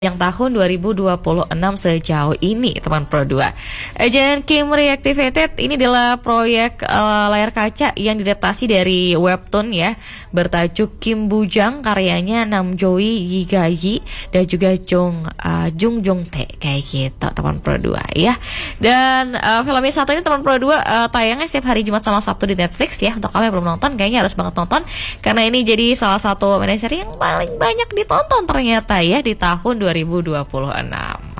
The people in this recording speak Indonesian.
yang tahun 2026 sejauh ini, teman Pro 2. Agent Kim Reactivated ini adalah proyek layar kaca yang diadaptasi dari webtoon ya, bertajuk Kim Bujang, karyanya Nam Joy Gigayi dan juga Jung Jung Tae, kayak gitu teman Pro 2 ya. Dan film yang satu ini teman Pro 2 tayangnya setiap hari Jumat sama Sabtu di Netflix ya. Untuk kamu yang belum nonton kayaknya harus banget nonton, karena ini jadi salah satu miniseries yang paling banyak ditonton ternyata ya di tahun 2026.